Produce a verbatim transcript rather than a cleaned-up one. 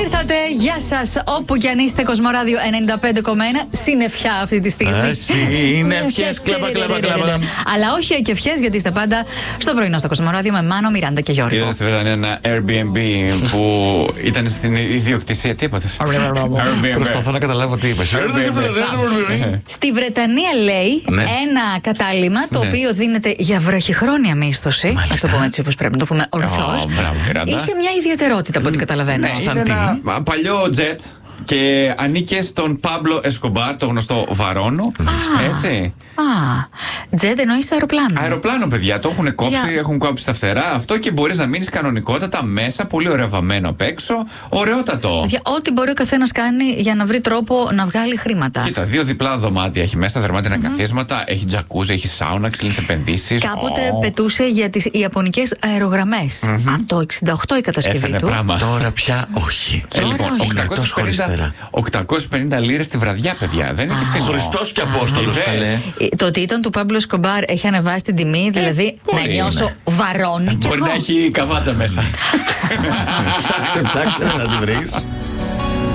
ήρθατε, γεια σας. Όπου κι αν είστε, Κοσμοράδιο ενενήντα πέντε κόμμα ένα. Συννεφιά αυτή τη στιγμή. Συννεφιές, κλαμπα, κλαμπα, κλαμπα. Αλλά όχι και ευχές, γιατί είστε πάντα στο πρωινό στο Κοσμοράδιο με Μάνο, Μιράντα και Γιώργο. Είδα στη Βρετανία ένα Airbnb που ήταν στην ιδιοκτησία. Τι έπαθες? Προσπαθώ να καταλάβω τι είπες. Στη Βρετανία, λέει, ένα κατάλημα το οποίο δίνεται για βραχυχρόνια μίσθωση. Ας το πούμε έτσι όπως πρέπει να το πούμε ορθώς. Είχε μια ιδιαιτερότητα από ό,τι καταλαβαίνω. Ήταν ένα παλιό τζετ και ανήκε στον Πάμπλο Εσκομπάρ, το γνωστό Βαρόνο. Έτσι. Α, τζετ εννοείς αεροπλάνο. Αεροπλάνο, παιδιά. Το έχουν κόψει, Για... έχουν κόψει τα φτερά. Αυτό και μπορείς να μείνεις κανονικότατα μέσα, πολύ ωραία βαμμένο απ' έξω. Ωραιότατο. Για ό,τι μπορεί ο καθένας κάνει για να βρει τρόπο να βγάλει χρήματα. Κοίτα, δύο διπλά δωμάτια έχει μέσα, δερμάτινα mm-hmm. καθίσματα, έχει τζακούζι, έχει σάουνα, ξύλινες επενδύσεις. Κάποτε oh. πετούσε για τις ιαπωνικές αερογραμμές. Mm-hmm. Από το εξήντα οκτώ η κατασκευή Έφερε του. Πράγμα. Τώρα πια όχι. Ε, λοιπόν, οκτακόσιες πενήντα λίρες τη βραδιά, παιδιά. Δεν είναι και φθηνό. Χριστός και Απόστολος, καλέ. Το ότι ήταν του Πάμπλο Εσκομπάρ έχει ανεβάσει την τιμή, δηλαδή να νιώσω βαρώνει. Μπορεί να έχει καβάτσα μέσα. Ψάξε, ψάξε να την βρεις.